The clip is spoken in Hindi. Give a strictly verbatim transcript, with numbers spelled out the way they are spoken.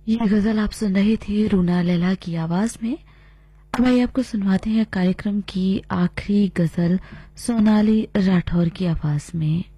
ये गजल आप सुन रहे थे रूना लैला की आवाज में। अब आइए आपको सुनवाते हैं कार्यक्रम की आखिरी गजल सोनाली राठौर की आवाज में।